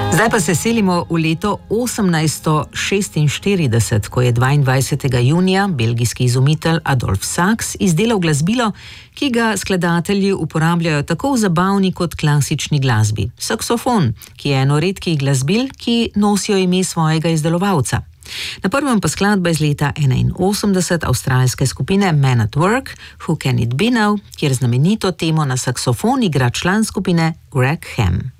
Zdaj pa se selimo v leto 1846, ko je 22. junija belgijski izumitelj Adolf Sax izdelal glasbilo, ki ga skladatelji uporabljajo tako v zabavni kot klasični glasbi. Saksofon, ki je eno redkih glasbil, ki nosijo ime svojega izdelovalca. Na prvem pa skladba iz leta 1981 avstralske skupine Men at Work, Who Can It Be Now, kjer znamenito temo na saksofon igra član skupine Greg Ham.